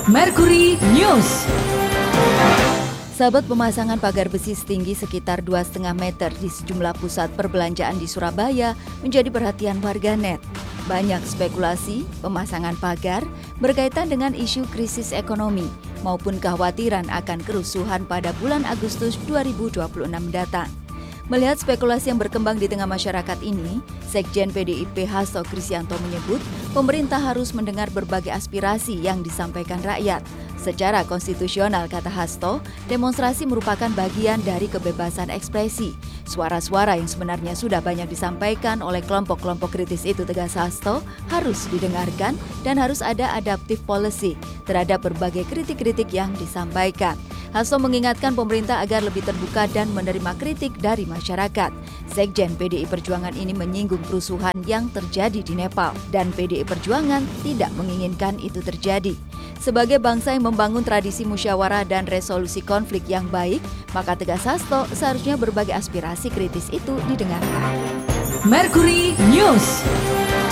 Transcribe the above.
Mercury News. Sahabat, pemasangan pagar besi setinggi sekitar 2,5 meter di sejumlah pusat perbelanjaan di Surabaya menjadi perhatian warganet. Banyak spekulasi pemasangan pagar berkaitan dengan isu krisis ekonomi maupun kekhawatiran akan kerusuhan pada bulan Agustus 2026 mendatang. Melihat spekulasi yang berkembang di tengah masyarakat ini, Sekjen PDIP Hasto Kristianto menyebut pemerintah harus mendengar berbagai aspirasi yang disampaikan rakyat. Secara konstitusional, kata Hasto, demonstrasi merupakan bagian dari kebebasan ekspresi. Suara-suara yang sebenarnya sudah banyak disampaikan oleh kelompok-kelompok kritis itu, tegas Hasto, harus didengarkan dan harus ada adaptive policy terhadap berbagai kritik-kritik yang disampaikan. Hasto mengingatkan pemerintah agar lebih terbuka dan menerima kritik dari masyarakat. Sekjen PDI Perjuangan ini menyinggung kerusuhan yang terjadi di Nepal dan PDI Perjuangan tidak menginginkan itu terjadi. Sebagai bangsa yang membangun tradisi musyawarah dan resolusi konflik yang baik, maka tegas Hasto seharusnya berbagai aspirasi kritis itu didengarkan. Mercury News.